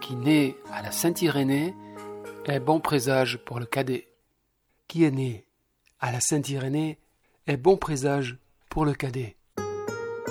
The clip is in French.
qui naît à la Saint-Irénée est bon présage pour le cadet. Qui est né à la Saint-Irénée est bon présage pour le cadet.